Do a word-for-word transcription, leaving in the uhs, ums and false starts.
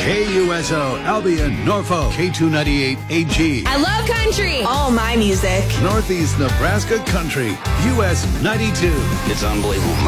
K U S O, Albion, Norfolk, K two ninety-eight A G. I love country. All my music. Northeast Nebraska Country, U S ninety-two. It's unbelievable.